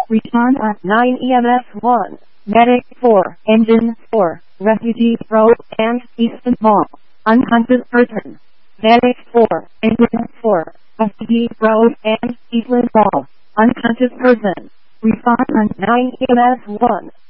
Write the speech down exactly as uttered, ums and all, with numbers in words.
Respond at nine E M S one. Medic four. Engine four. Refugee Road and Eastern Mall. Unconscious person. Medic four. Engine four. Refugee Road and Eastern Mall. Unconscious person. Respond on nine E M S one.